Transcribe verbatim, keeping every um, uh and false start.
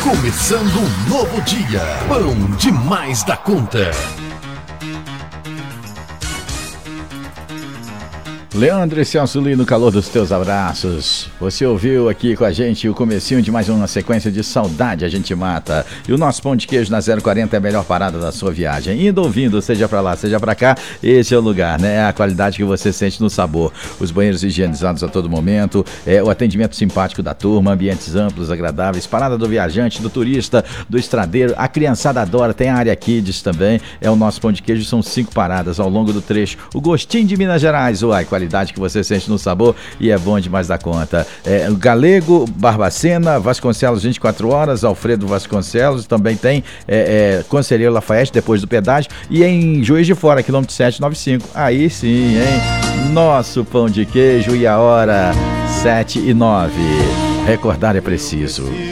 Começando um novo dia. Pão demais da conta. Leandro e Celso Lino, no calor dos teus abraços. Você ouviu aqui com a gente o comecinho de mais uma sequência de Saudade a Gente Mata. E o nosso pão de queijo na zero quarenta é a melhor parada da sua viagem. Indo ouvindo, seja pra lá, seja pra cá, esse é o lugar, né? É a qualidade que você sente no sabor. Os banheiros higienizados a todo momento, é, o atendimento simpático da turma, ambientes amplos, agradáveis, parada do viajante, do turista, do estradeiro. A criançada adora, tem a área Kids também. É o nosso pão de queijo, são cinco paradas ao longo do trecho. O gostinho de Minas Gerais, uai, qualidade que você sente no sabor e é bom demais da conta. É, o Galego, Barbacena, Vasconcelos vinte e quatro horas, Alfredo Vasconcelos, também tem é, é, Conselheiro Lafayette, depois do pedágio, e em Juiz de Fora, quilômetro setecentos e noventa e cinco. Aí sim, hein? Nosso pão de queijo e a hora sete e nove. Recordar é preciso.